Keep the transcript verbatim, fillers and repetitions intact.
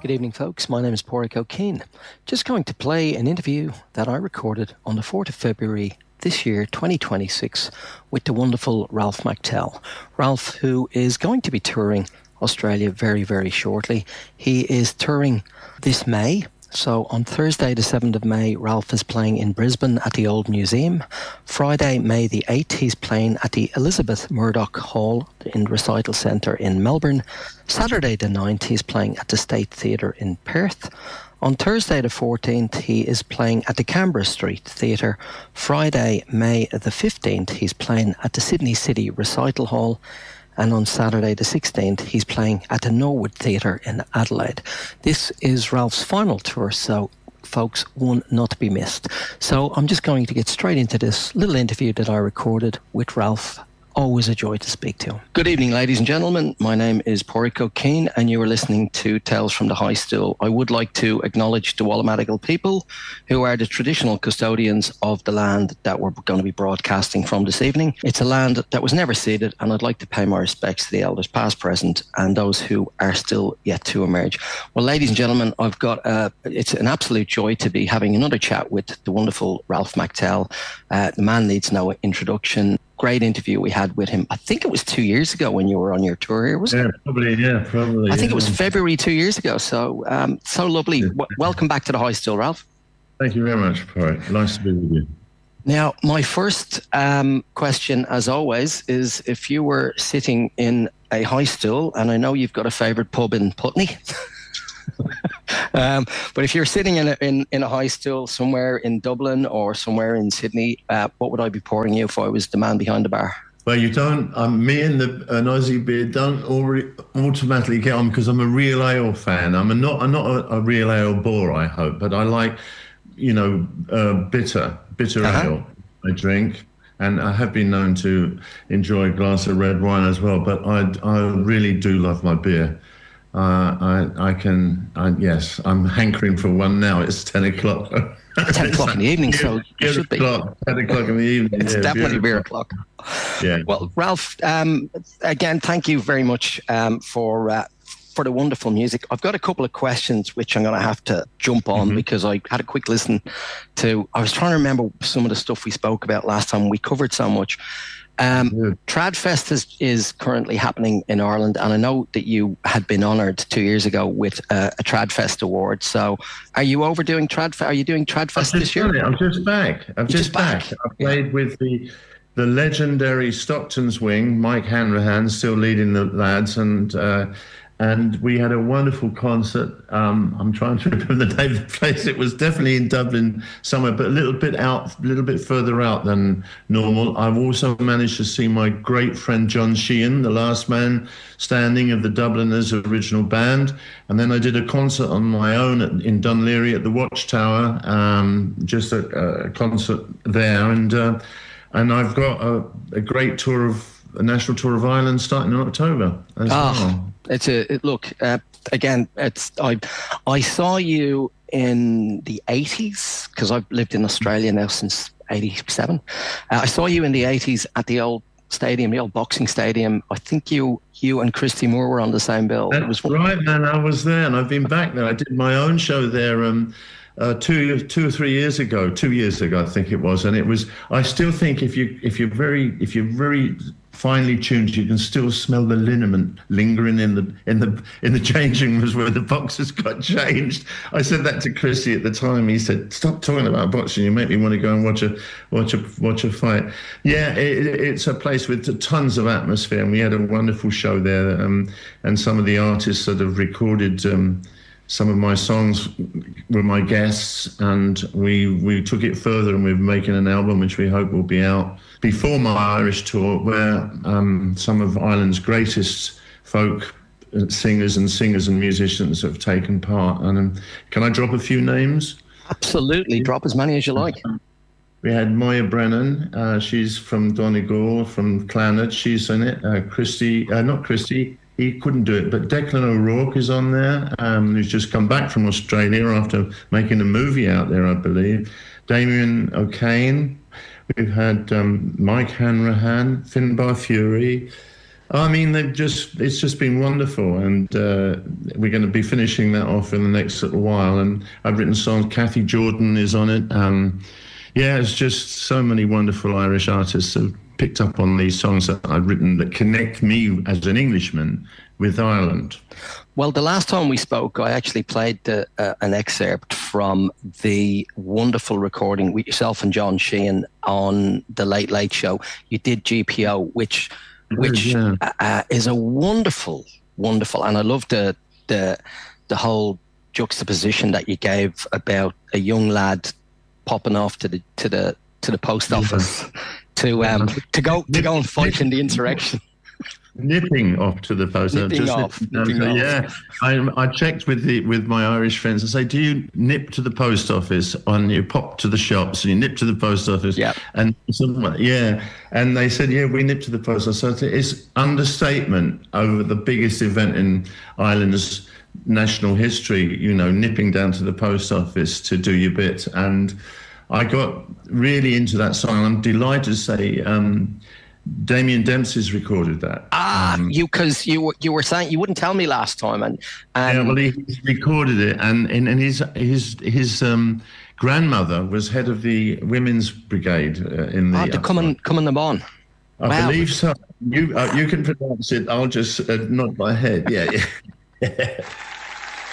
Good evening, folks. My name is Pádraig O'Kane. Just going to play an interview that I recorded on the fourth of February this year, twenty twenty-six, with the wonderful Ralph McTell. Ralph, who is going to be touring Australia very, very shortly. He is touring this May. So on Thursday, the seventh of May, Ralph is playing in Brisbane at the Old Museum. Friday, May the eighth, he's playing at the Elizabeth Murdoch Hall in the Recital Centre in Melbourne. Saturday, the ninth, he's playing at the State Theatre in Perth. On Thursday, the fourteenth, he is playing at the Canberra Street Theatre. Friday, May the fifteenth, he's playing at the Sydney City Recital Hall. And on Saturday the sixteenth, he's playing at the Norwood Theatre in Adelaide. This is Ralph's final tour, so folks, one not to be missed. So I'm just going to get straight into this little interview that I recorded with Ralph. Always a joy to speak to him. Good evening, ladies and gentlemen. My name is Pádraig O'Kane, and you are listening to Tales from the High Stool. I would like to acknowledge the Wallamadigal people, who are the traditional custodians of the land that we're going to be broadcasting from this evening. It's a land that was never ceded, and I'd like to pay my respects to the elders, past, present, and those who are still yet to emerge. Well, ladies and gentlemen, I've got uh, it's an absolute joy to be having another chat with the wonderful Ralph McTell. Uh, the man needs no introduction. Great interview we had with him. I think it was two years ago when you were on your tour here, wasn't yeah, it? Probably, yeah, probably. I think yeah. it was February two years ago. So, um, so lovely. W- welcome back to the High Stool, Ralph. Thank you very much, Pádraig. Nice to be with you. Now, my first um, question, as always, is if you were sitting in a high stool, and I know you've got a favourite pub in Putney, um, but if you're sitting in a, in, in a high stool somewhere in Dublin or somewhere in Sydney, uh, what would I be pouring you if I was the man behind the bar? Well, you don't, um, me and the an Aussie beer don't already automatically get on because I'm a real ale fan. I'm a not, I'm not a, a real ale bore, I hope, but I like, you know, uh, bitter, bitter uh-huh. ale I drink. And I have been known to enjoy a glass of red wine as well, but I, I really do love my beer. Uh, I, I can, I, yes, I'm hankering for one now. It's ten o'clock. ten o'clock in the evening, so it should be. ten o'clock in the evening. It's yeah, definitely beer beautiful. o'clock. Yeah. Well, Ralph, um, again, thank you very much um, for uh, for the wonderful music. I've got a couple of questions which I'm going to have to jump on mm-hmm. because I had a quick listen to, I was trying to remember some of the stuff we spoke about last time. We covered so much. Um, yeah. Tradfest is, is currently happening in Ireland, and I know that you had been honoured two years ago with uh, a Tradfest award. So, are you overdoing Tradfest? Are you doing Tradfest this year? It. I'm just back. I'm just, just back. back. I played yeah. with the the legendary Stockton's Wing, Mike Hanrahan, still leading the lads, and uh, and we had a wonderful concert. Um, I'm trying to remember the name of the place. It was definitely in Dublin somewhere, but a little bit out, a little bit further out than normal. I've also managed to see my great friend John Sheehan, the last man standing of the Dubliners original band. And then I did a concert on my own at, in Dunleary at the Watchtower, um, just a, a concert there. And uh, and I've got a, a great tour of, a national tour of Ireland starting in October as oh. well. It's a it, look uh, again. It's I I saw you in the eighties because I've lived in Australia now since eighty-seven. Uh, I saw you in the eighties at the old stadium, the old boxing stadium. I think you you and Christy Moore were on the same bill. That's it was right, man. I was there, and I've been back there. I did my own show there. Um, Uh, two, two or three years ago, two years ago, I think it was, and it was. I still think if you, if you're very, if you're very finely tuned, you can still smell the liniment lingering in the in the in the changing rooms where the boxers got changed. I said that to Chrissy at the time. He said, "Stop talking about boxing. You make me want to go and watch a watch a watch a fight." Yeah, it, it's a place with tons of atmosphere, and we had a wonderful show there. Um, and some of the artists that have recorded. Um, Some of my songs were my guests, and we we took it further, and we're making an album which we hope will be out before my Irish tour, where um, some of Ireland's greatest folk singers and singers and musicians have taken part. And um, can I drop a few names? Absolutely, drop as many as you like. We had Moya Brennan. Uh, she's from Donegal, from Clannad. She's in it. Uh, Christy, uh, not Christy. He couldn't do it, but Declan O'Rourke is on there, um, who's just come back from Australia after making a movie out there, I believe. Damien O'Kane. We've had um, Mike Hanrahan, Finbar Fury, I mean, they've just, it's just been wonderful. And uh, we're going to be finishing that off in the next little while. And I've written songs. Kathy Jordan is on it. Um, yeah, it's just so many wonderful Irish artists have picked up on these songs that I've written that connect me as an Englishman with Ireland. Well, the last time we spoke, I actually played the, uh, an excerpt from the wonderful recording with yourself and John Sheehan on the Late Late Show. You did G P O, which which yeah. uh, is a wonderful, wonderful, and I love the the the whole juxtaposition that you gave about a young lad popping off to the to the to the post office yeah. to um to go to go and fight in the insurrection. Nipping off to the post office. Nipping off. Nipping off. Yeah, I, I checked with the with my Irish friends. I say, do you nip to the post office on you pop to the shops and you nip to the post office? Yeah. And someone, yeah, and they said, yeah, we nip to the post office. So it's understatement over the biggest event in Ireland's national history. You know, nipping down to the post office to do your bit. And I got really into that song. I'm delighted to say. Um, Damien Dempsey's recorded that. Ah, um, you because you were you were saying you wouldn't tell me last time, and, and yeah, well, he recorded it, and and, and his his his um, grandmother was head of the women's brigade uh, in the. Oh, to come and come on them on. I wow. believe so. You uh, you can pronounce it. I'll just uh, nod my head. Yeah, yeah.